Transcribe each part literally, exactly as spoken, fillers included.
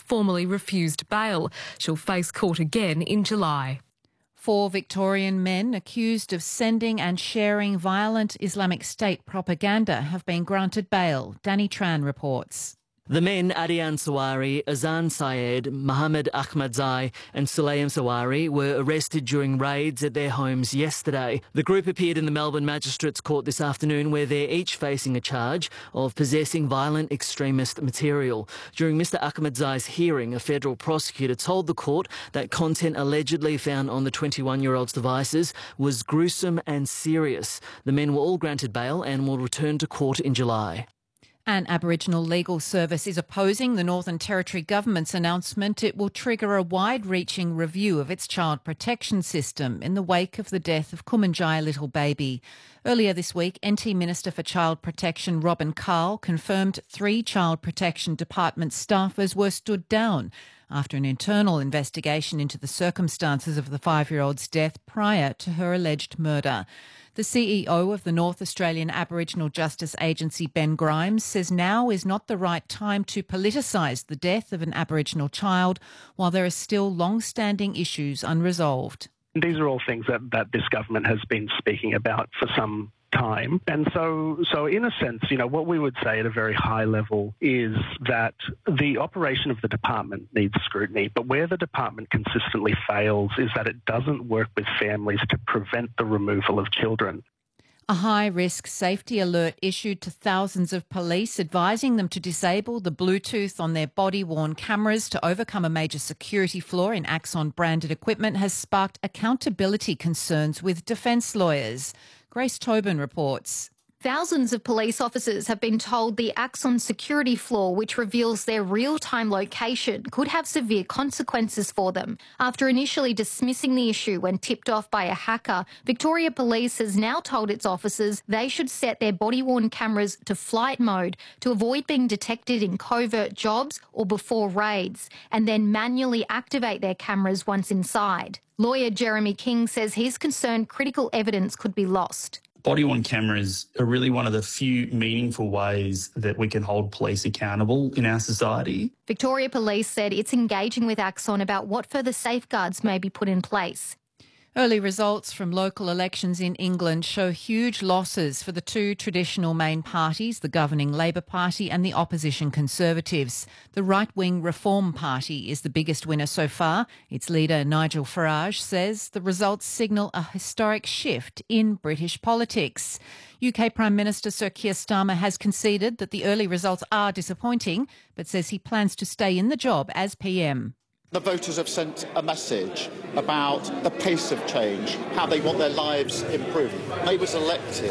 formally refused bail. She'll face court again in July. Four Victorian men accused of sending and sharing violent Islamic State propaganda have been granted bail. Danny Tran reports. The men, Adian Sawari, Azan Syed, Mohammed Ahmadzai and Sulaim Sawari, were arrested during raids at their homes yesterday. The group appeared in the Melbourne Magistrates Court this afternoon, where they're each facing a charge of possessing violent extremist material. During Mr Ahmadzai's hearing, a federal prosecutor told the court that content allegedly found on the twenty-one-year-old's devices was gruesome and serious. The men were all granted bail and will return to court in July. An Aboriginal legal service is opposing the Northern Territory government's announcement it will trigger a wide-reaching review of its child protection system in the wake of the death of Kumanjaya little baby. Earlier this week, N T Minister for Child Protection Robin Carl confirmed three Child Protection Department staffers were stood down after an internal investigation into the circumstances of the five-year-old's death prior to her alleged murder. The C E O of the North Australian Aboriginal Justice Agency, Ben Grimes, says now is not the right time to politicise the death of an Aboriginal child while there are still long-standing issues unresolved. These are all things that, that this government has been speaking about for some time. And so, so in a sense, you know, what we would say at a very high level is that the operation of the department needs scrutiny, but where the department consistently fails is that it doesn't work with families to prevent the removal of children. A high-risk safety alert issued to thousands of police advising them to disable the Bluetooth on their body-worn cameras to overcome a major security flaw in Axon-branded equipment has sparked accountability concerns with defence lawyers. Grace Tobin reports. Thousands of police officers have been told the Axon security flaw, which reveals their real-time location, could have severe consequences for them. After initially dismissing the issue when tipped off by a hacker, Victoria Police has now told its officers they should set their body-worn cameras to flight mode to avoid being detected in covert jobs or before raids, and then manually activate their cameras once inside. Lawyer Jeremy King says he's concerned critical evidence could be lost. Body-worn cameras are really one of the few meaningful ways that we can hold police accountable in our society. Victoria Police said it's engaging with Axon about what further safeguards may be put in place. Early results from local elections in England show huge losses for the two traditional main parties, the governing Labor Party and the opposition Conservatives. The right-wing Reform Party is the biggest winner so far. Its leader, Nigel Farage, says the results signal a historic shift in British politics. U K Prime Minister Sir Keir Starmer has conceded that the early results are disappointing, but says he plans to stay in the job as P M. The voters have sent a message about the pace of change, how they want their lives improved. I was elected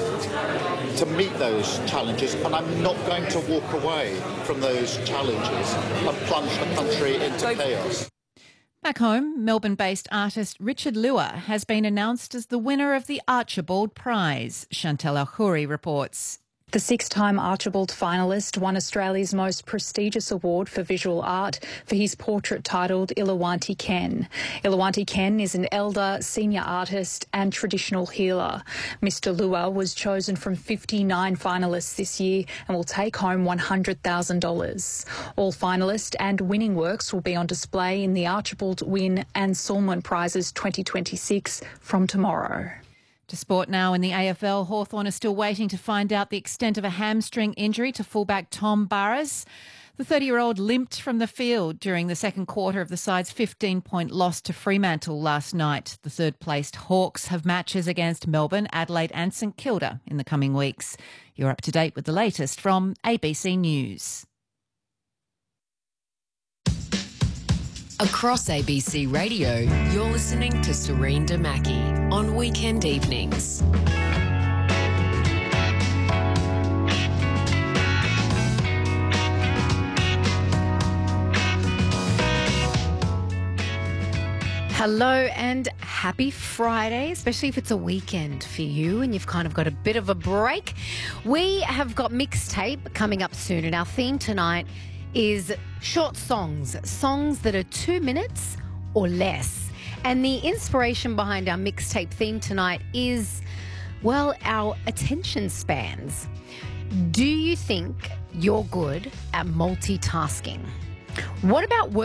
to meet those challenges, and I'm not going to walk away from those challenges and plunge the country into chaos. Back home, Melbourne-based artist Richard Luer has been announced as the winner of the Archibald Prize. Chantal Alkhoury reports. The six-time Archibald finalist won Australia's most prestigious award for visual art for his portrait titled Ilawanti Ken. Ilawanti Ken is an elder, senior artist and traditional healer. Mister Luer was chosen from fifty-nine finalists this year and will take home one hundred thousand dollars. All finalist and winning works will be on display in the Archibald Wynne and Sulman Prizes twenty twenty-six from tomorrow. To sport now in the A F L, Hawthorn are still waiting to find out the extent of a hamstring injury to fullback Tom Burris. The thirty-year-old limped from the field during the second quarter of the side's fifteen-point loss to Fremantle last night. The third-placed Hawks have matches against Melbourne, Adelaide and St Kilda in the coming weeks. You're up to date with the latest from A B C News. Across A B C Radio, you're listening to Serene Damaki on weekend evenings. Hello and happy Friday, especially if it's a weekend for you and you've kind of got a bit of a break. We have got Mixtape coming up soon, and our theme tonight is short songs, songs that are two minutes or less. And the inspiration behind our Mixtape theme tonight is, well, our attention spans. Do you think you're good at multitasking? What about work?